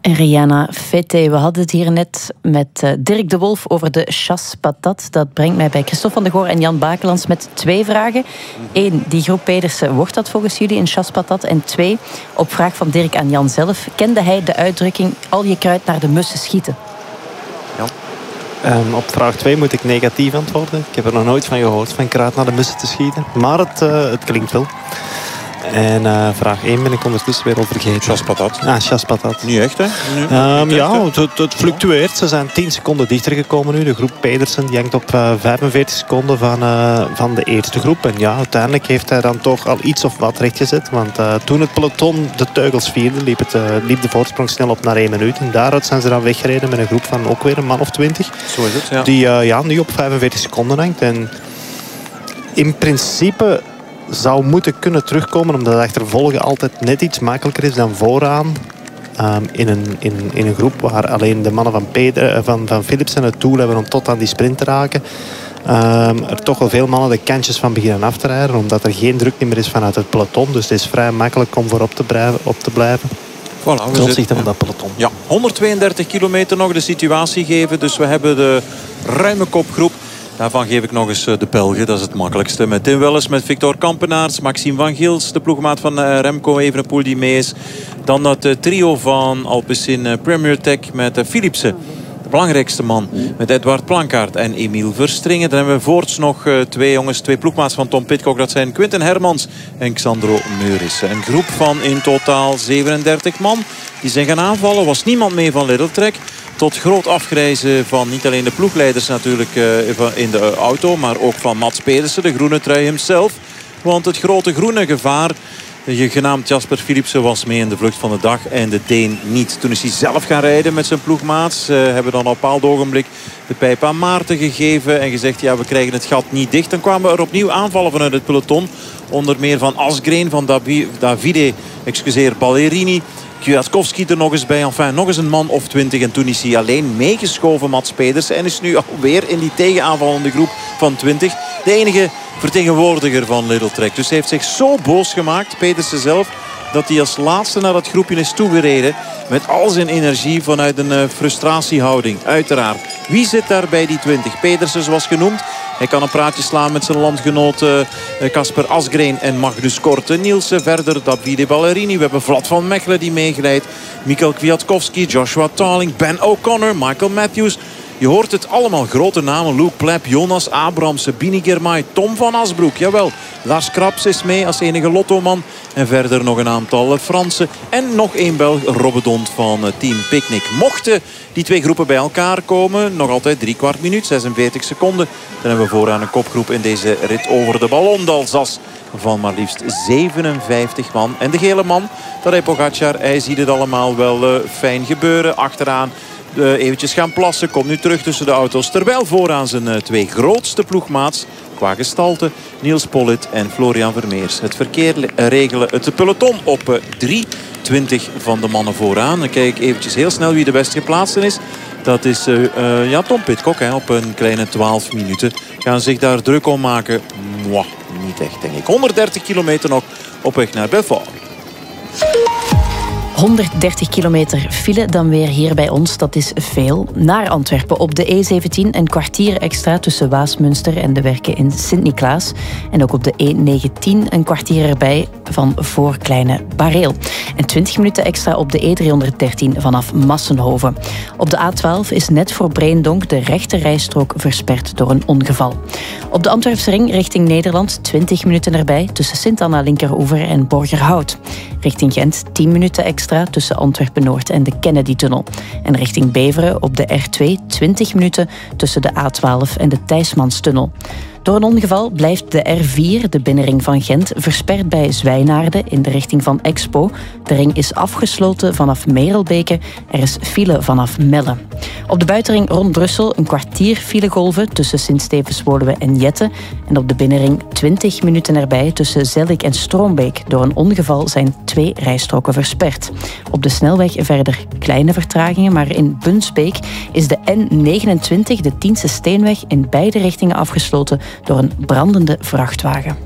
Rihanna Fete. We hadden het hier net met Dirk de Wolf over de chasse patat. Dat brengt mij bij Christophe van de Goor en Jan Bakelands met 2 vragen. 1, die groep Pedersen, wordt dat volgens jullie een chasse patat? En 2, op vraag van Dirk aan Jan zelf, kende hij de uitdrukking al je kruid naar de mussen schieten? Ja. Op vraag 2 moet ik negatief antwoorden. Ik heb er nog nooit van gehoord, van kruid naar de mussen te schieten. Maar het klinkt wel. En vraag 1 ben ik ondertussen weer al vergeten. Chasse patat. Chasse patat. Niet echt, hè? Het fluctueert. Ze zijn 10 seconden dichter gekomen nu. De groep Pedersen die hangt op 45 seconden van de eerste groep. En ja, uiteindelijk heeft hij dan toch al iets of wat rechtgezet. Want toen het peloton de teugels vierde, liep de voorsprong snel op naar 1 minuut. En daaruit zijn ze dan weggereden met een groep van ook weer een man of 20. Zo is het, ja. Die nu op 45 seconden hangt. En in principe zou moeten kunnen terugkomen, omdat achtervolgen altijd net iets makkelijker is dan vooraan. In een groep waar alleen de mannen van Philipsen het doel hebben om tot aan die sprint te raken. Er toch wel veel mannen de kantjes van beginnen af te rijden, omdat er geen druk meer is vanuit het peloton. Dus het is vrij makkelijk om voorop te blijven. Voilà, ten opzichte van dat peloton. Ja, 132 kilometer nog de situatie geven. Dus we hebben de ruime kopgroep. Daarvan geef ik nog eens de Belgen, dat is het makkelijkste. Met Tim Welles, met Victor Kampenaerts, Maxime van Gils, de ploegmaat van Remco Evenepoel die mee is. Dan dat trio van Alpecin Premier Tech met Philipsen, de belangrijkste man, met Edward Plankaart en Emiel Verstringen. Dan hebben we voorts nog 2 ploegmaats van Tom Pidcock. Dat zijn Quinten Hermans en Xandro Meurissen. Een groep van in totaal 37 man die zijn gaan aanvallen. Was niemand mee van Lidl Trek. Tot groot afgrijzen van niet alleen de ploegleiders natuurlijk in de auto, maar ook van Mats Pedersen, de groene trui hemzelf. Want het grote groene gevaar, genaamd Jasper Philipsen, was mee in de vlucht van de dag en de Deen niet. Toen is hij zelf gaan rijden met zijn ploegmaats. Hebben dan op een bepaald ogenblik de pijp aan Maarten gegeven en gezegd, ja, we krijgen het gat niet dicht. Dan kwamen er opnieuw aanvallen vanuit het peloton. Onder meer van Asgreen, van Davide Ballerini. Kwiatkowski er nog eens bij. Enfin, nog eens een man of 20. En toen is hij alleen meegeschoven, Mats Pedersen. En is nu alweer in die tegenaanvallende groep van 20. De enige vertegenwoordiger van Lidl Trek. Dus hij heeft zich zo boos gemaakt, Pedersen zelf, dat hij als laatste naar dat groepje is toegereden. Met al zijn energie vanuit een frustratiehouding. Uiteraard. Wie zit daar bij die 20? Pedersen zoals genoemd. Hij kan een praatje slaan met zijn landgenoten Kasper Asgreen en Magnus Korte. Nielsen, verder Davide Ballerini. We hebben Vlad van Mechelen die meeglijdt. Mikkel Kwiatkowski, Joshua Tarling, Ben O'Connor, Michael Matthews. Je hoort het allemaal, grote namen. Luke Plep, Jonas Abramsen, Bini Girmay, Tom van Asbroek. Jawel, Lars Kraps is mee als enige lottoman. En verder nog een aantal Fransen. En nog 1 Belg, Robbedont van Team Picnic. Mochten die 2 groepen bij elkaar komen, nog altijd 3/4 minuut, 46 seconden. Dan hebben we vooraan een kopgroep in deze rit over de Ballon d'Alsace van maar liefst 57 man. En de gele man, Tadej Pogacar, hij ziet het allemaal wel fijn gebeuren. Achteraan eventjes gaan plassen, komt nu terug tussen de auto's. Terwijl vooraan zijn 2 grootste ploegmaats qua gestalte, Niels Pollitt en Florian Vermeers, het verkeer regelen. Het peloton op 3:20 van de mannen vooraan. Dan kijk ik eventjes heel snel wie de best geplaatste is. Dat is Tom Pidcock op een kleine 12 minuten. Gaan zich daar druk om maken? Niet echt, denk ik. 130 kilometer nog op weg naar Belfort. 130 kilometer file dan weer hier bij ons, dat is veel. Naar Antwerpen op de E17 een kwartier extra tussen Waasmunster en de werken in Sint-Niklaas. En ook op de E19 een kwartier erbij van voor Kleine Bareel. En 20 minuten extra op de E313 vanaf Massenhoven. Op de A12 is net voor Breendonk de rechte rijstrook versperd door een ongeval. Op de Antwerpse ring richting Nederland 20 minuten erbij tussen Sint-Anna Linkeroever en Borgerhout. Richting Gent 10 minuten extra tussen Antwerpen-Noord en de Kennedy-tunnel. En richting Beveren op de R2 20 minuten tussen de A12 en de Thijsmanstunnel. Door een ongeval blijft de R4, de binnenring van Gent, versperd bij Zwijnaarden in de richting van Expo. De ring is afgesloten vanaf Merelbeke. Er is file vanaf Melle. Op de buitenring rond Brussel een kwartier filegolven tussen Sint-Stevens-Woluwe en Jette. En op de binnenring 20 minuten erbij tussen Zellik en Stroombeek. Door een ongeval zijn 2 rijstroken versperd. Op de snelweg verder kleine vertragingen, maar in Bunsbeek is de N29, de Tiense Steenweg, in beide richtingen afgesloten door een brandende vrachtwagen.